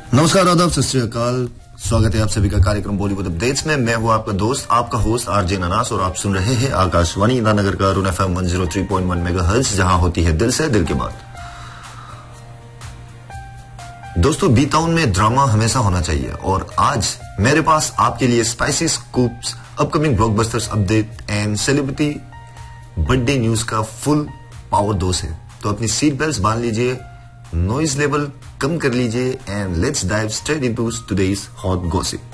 नमस्कार, आदाब, सत श्री अकाल। स्वागत है आप सभी का कार्यक्रम बॉलीवुड अपडेट्स में। मैं हूं आपका दोस्त, आपका होस्ट आरजे ननास, और आप सुन रहे हैं आकाशवाणी ईटानगर का अरुण FM 103.1 मेगाहर्ट्ज, जहां होती है दिल से दिल की बात। दोस्तों, बी टाउन में ड्रामा हमेशा होना चाहिए, और आज मेरे पास आपके लिए spicy scoops, upcoming blockbusters update and celebrity birthday news का फुल पावर डोज है। तो अपनी सीट बेल्ट बांध लीजिए, नॉइज लेवल कम कर लीजिए, and let's dive straight into today's hot gossip.